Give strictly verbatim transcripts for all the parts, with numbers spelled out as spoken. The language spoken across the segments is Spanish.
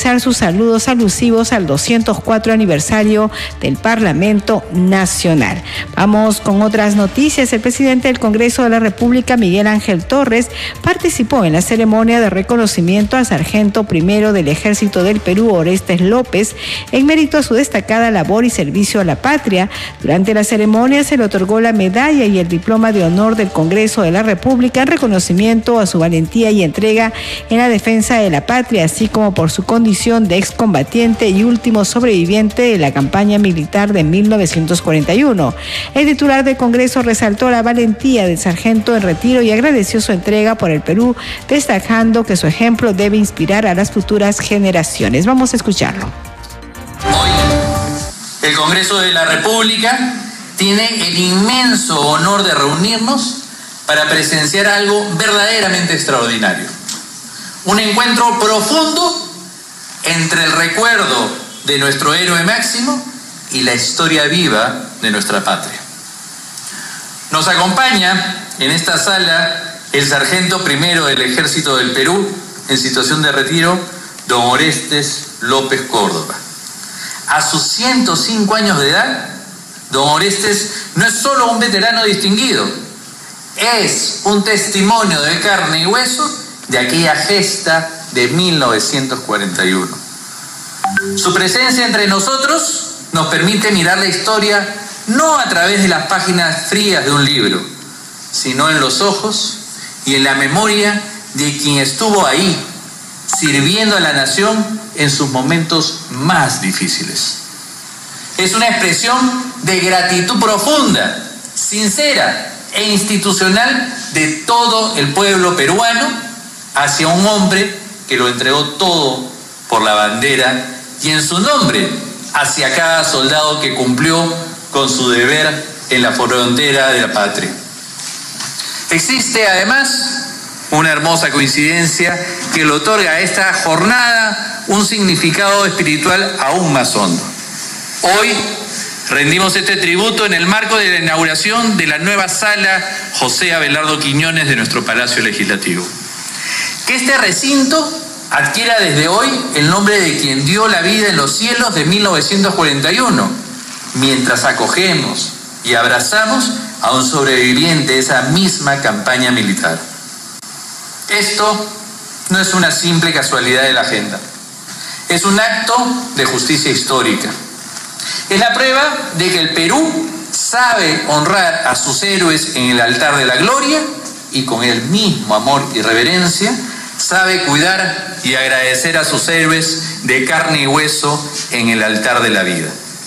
realizar sus saludos alusivos al doscientos cuatro aniversario del Parlamento Nacional. Vamos con otras noticias. El presidente del Congreso de la República, Miguel Ángel Torres, participó en la ceremonia de reconocimiento al sargento primero del Ejército del Perú, Orestes López, en mérito a su destacada labor y servicio a la patria. Durante la ceremonia se le otorgó la medalla y el diploma de honor del Congreso de la República en reconocimiento a su valentía y entrega en la defensa de la patria, así como por su condición de excombatiente y último sobreviviente de la campaña militar de mil novecientos cuarenta y uno. El titular del Congreso resaltó la valentía del sargento en retiro y agradeció su entrega por el Perú, destacando que su ejemplo debe inspirar a las futuras generaciones. Vamos a escucharlo. Hoy, el Congreso de la República tiene el inmenso honor de reunirnos para presenciar algo verdaderamente extraordinario. Un encuentro profundo entre el recuerdo de nuestro héroe máximo y la historia viva de nuestra patria. Nos acompaña en esta sala el sargento primero del Ejército del Perú, en situación de retiro, don Orestes López Córdoba. A sus ciento cinco años de edad, don Orestes no es solo un veterano distinguido, es un testimonio de carne y hueso de aquella gesta de mil novecientos cuarenta y uno. Su presencia entre nosotros nos permite mirar la historia no a través de las páginas frías de un libro, sino en los ojos y en la memoria de quien estuvo ahí, sirviendo a la nación en sus momentos más difíciles. Es una expresión de gratitud profunda, sincera e institucional de todo el pueblo peruano hacia un hombre que lo entregó todo por la bandera y en su nombre hacia cada soldado que cumplió con su deber en la frontera de la patria. Existe además una hermosa coincidencia que le otorga a esta jornada un significado espiritual aún más hondo. Hoy rendimos este tributo en el marco de la inauguración de la nueva sala José Abelardo Quiñones de nuestro Palacio Legislativo. Que este recinto adquiera desde hoy el nombre de quien dio la vida en los cielos de mil novecientos cuarenta y uno, mientras acogemos y abrazamos a un sobreviviente de esa misma campaña militar. Esto no es una simple casualidad de la agenda, es un acto de justicia histórica. Es la prueba de que el Perú sabe honrar a sus héroes en el altar de la gloria y con el mismo amor y reverencia sabe cuidar y agradecer a sus héroes de carne y hueso en el altar de la vida.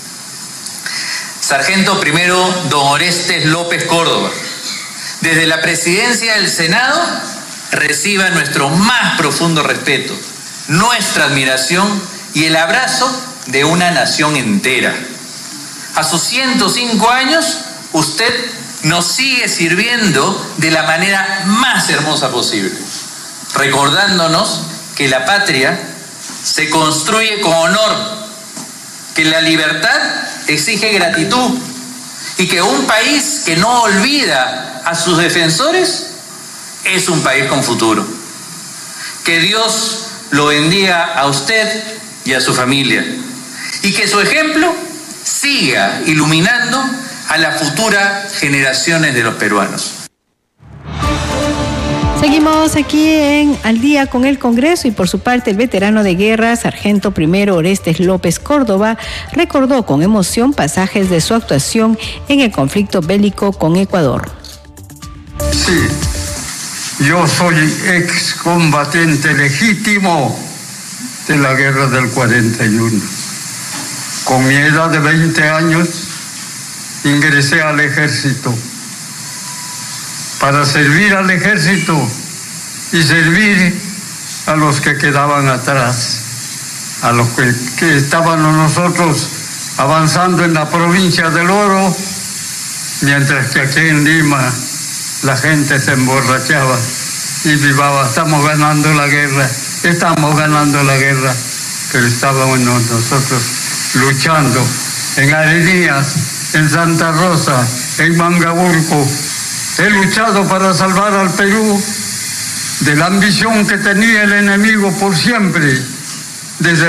Sargento primero don Orestes López Córdoba, desde la presidencia del Senado reciba nuestro más profundo respeto, nuestra admiración y el abrazo de una nación entera. A sus ciento cinco años, usted nos sigue sirviendo de la manera más hermosa posible, recordándonos que la patria se construye con honor, que la libertad exige gratitud y que un país que no olvida a sus defensores es un país con futuro. Que Dios lo bendiga a usted y a su familia y que su ejemplo siga iluminando a las futuras generaciones de los peruanos. Seguimos aquí en Al Día con el Congreso y por su parte el veterano de guerra, sargento primero Orestes López Córdoba, recordó con emoción pasajes de su actuación en el conflicto bélico con Ecuador. Sí, yo soy excombatiente legítimo de la guerra del cuarenta y uno. Con mi edad de veinte años ingresé al ejército para servir al ejército y servir a los que quedaban atrás, a los que, que estábamos nosotros avanzando en la provincia del Oro, mientras que aquí en Lima la gente se emborrachaba y vivaba. Estamos ganando la guerra, estamos ganando la guerra, pero estábamos nosotros luchando en Arenías, en Santa Rosa, en Mangaburco. He luchado para salvar al Perú de la ambición que tenía el enemigo por siempre, desde